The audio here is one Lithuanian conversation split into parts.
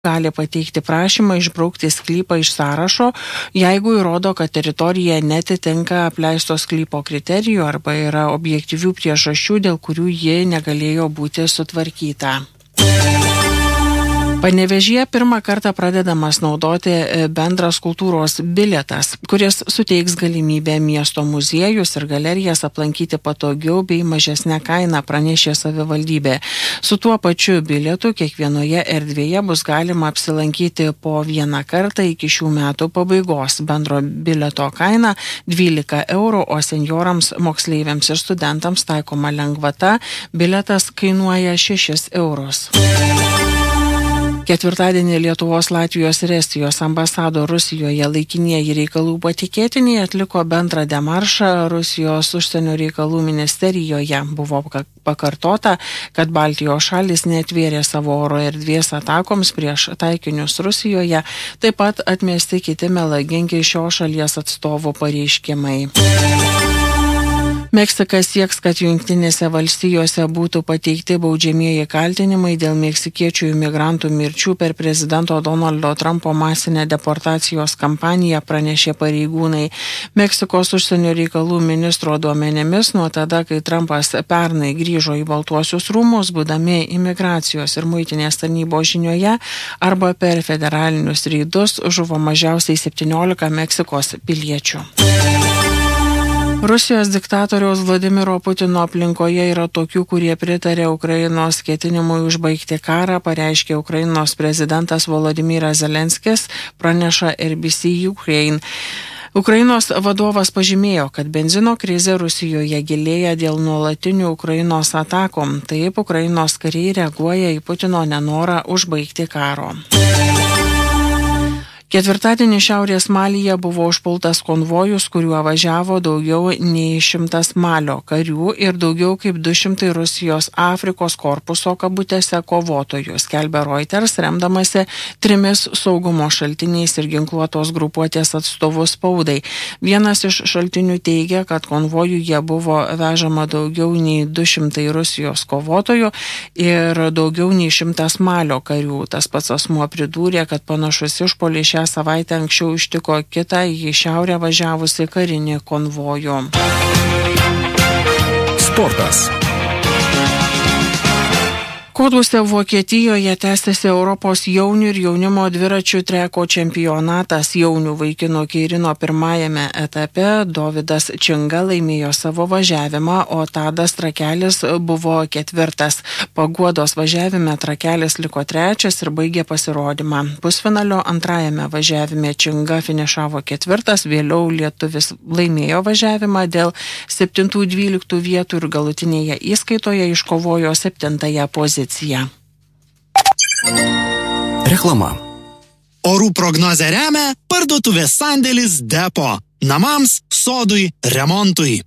gali pateikti prašymą išbraukti sklypą iš sąrašo, jeigu įrodo, kad teritorija netitinka apleisto sklypo kriterijų arba yra objektyvių priežasčių, dėl kurių ji negalėjo būti sutvarkyta. Panevėžyje pirmą kartą pradedamas naudoti bendras kultūros bilietas, kuris suteiks galimybę miesto muziejus ir galerijas aplankyti patogiau bei mažesnę kainą, pranešė savivaldybė. Su tuo pačiu bilietu kiekvienoje erdvėje bus galima apsilankyti po vieną kartą iki šių metų pabaigos. Bendro bilieto kaina 12 eurų, o senjorams, moksleiviams ir studentams taikoma lengvata. Bilietas kainuoja 6 eurus. Ketvirtadienį Lietuvos, Latvijos ir Estijos ambasado Rusijoje laikinieji reikalų patikėtiniai atliko bendrą demaršą Rusijos užsienio reikalų ministerijoje. Buvo pakartota, kad Baltijos šalys neatvėrė savo oro erdvės atakoms prieš taikinius Rusijoje, taip pat atmesti kiti melagingi šios šalies atstovų pareiškimai. Meksika sieks, kad Jungtinėse valstijose būtų pateikti baudžiamieji kaltinimai dėl meksikiečių imigrantų mirčių per prezidento Donaldo Trumpo masinę deportacijos kampaniją, pranešė pareigūnai. Meksikos užsienio reikalų ministro duomenimis nuo tada, kai Trumpas pernai grįžo į Baltuosius rūmus, būdami imigracijos ir muitinės tarnybos žinioje arba per federalinius reidus, žuvo mažiausiai 17 Meksikos piliečių. Rusijos diktatoriaus Vladimiro Putino aplinkoje yra tokių, kurie pritarė Ukrainos ketinimui užbaigti karą, pareiškė Ukrainos prezidentas Volodymyras Zelenskis, praneša RBC Ukraine. Ukrainos vadovas pažymėjo, kad benzino krizė Rusijoje gilėja dėl nuolatinių Ukrainos atakom. Taip, Ukrainos kariai reaguoja į Putino nenorą užbaigti karo. Ketvirtadienį Šiaurės Malyje buvo užpultas konvojus, kuriuo važiavo daugiau nei 100 Malio karių ir daugiau kaip 200 Rusijos Afrikos korpuso kabutėse kovotojų, skelbia Reuters, remdamasi 3 saugumo šaltiniais ir ginkluotos grupuotės atstovų spaudai. Vienas iš šaltinių teigia, kad konvojuje buvo vežama daugiau nei 200 Rusijos kovotojų ir daugiau nei 100 Malio karių. Tas pats asmuo pridūrė, kad panašus išpuolis šią savaitę anksčiau ištiko kitą į šiaurę važiavusi karinį konvojų. Sportas. Koduse Vokietijoje tęsiasi Europos jaunių ir jaunimo dviračių treko čempionatas. Jaunių vaikinų keirino pirmajame etape Dovydas Činga laimėjo savo važiavimą, o Tadas Trakelis buvo 4. Paguodos važiavime Trakelis liko 3 ir baigė pasirodymą. Pusfinalio antrajame važiavime Činga finišavo 4, vėliau lietuvis laimėjo važiavimą dėl 7-12 vietų ir galutinėje įskaitoje iškovojo 7 poziciją. Reklama. Orų prognozę remia parduotuvės sandėlis Depo. Namams, sodui, remontui.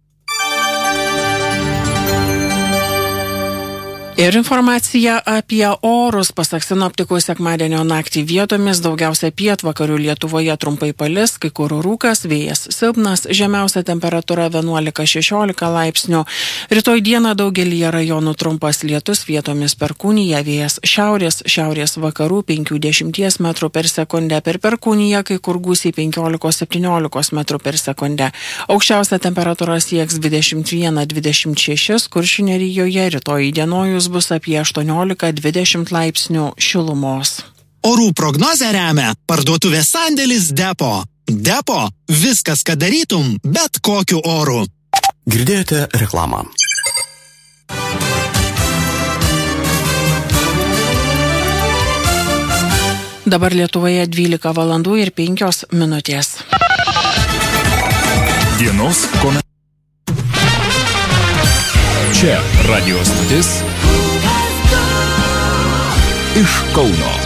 Ir informacija apie orus. Pasak sinoptikų, sekmadienio naktį vietomis daugiausia pietvakarių Lietuvoje trumpai palis, kai kur rūkas, vėjas silpnas, žemiausia temperatūra 11-16 laipsnių. Rytoj dieną daugelyje rajonų trumpas lietus, vietomis perkūnija, vėjas šiaurės vakarų 5-10 metrų per sekundę, per perkūniją kai kur gūsiai 15-17 metrų per sekundę. Aukščiausia temperatūra sieks 21-26, Kuršių nerijoje rytoj įdienojus bus apie 18-20 laipsnių šilumos. Orų prognozę remia parduotuvės sandėlis Depo. Depo – viskas, ką darytum, bet kokiu oru. Girdėjote reklamą. Dabar Lietuvoje 12 valandų ir 5 minutės. Dienos komentaras. Čia radio stotis iš Kauno.